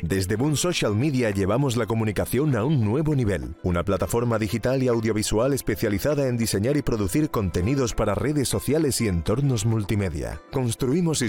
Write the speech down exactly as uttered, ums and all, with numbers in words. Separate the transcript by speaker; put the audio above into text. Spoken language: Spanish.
Speaker 1: Desde Boom Social Media llevamos la comunicación a un nuevo nivel. Una plataforma digital y audiovisual especializada en diseñar y producir contenidos para redes sociales y entornos multimedia. Construimos